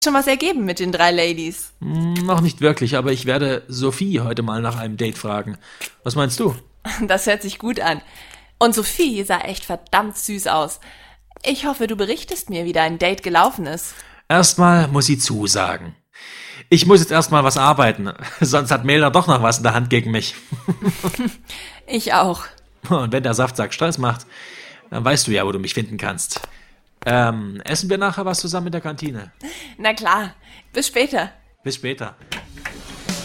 Schon was ergeben mit den 3 Ladies? Noch nicht wirklich, aber ich werde Sophie heute mal nach einem Date fragen. Was meinst du? Das hört sich gut an. Und Sophie sah echt verdammt süß aus. Ich hoffe, du berichtest mir, wie dein Date gelaufen ist. Erstmal muss sie zusagen. Ich muss jetzt erstmal was arbeiten, sonst hat Melda doch noch was in der Hand gegen mich. Ich auch. Und wenn der Saftsack Stress macht, dann weißt du ja, wo du mich finden kannst. Essen wir nachher was zusammen in der Kantine? Na klar. Bis später. Bis später.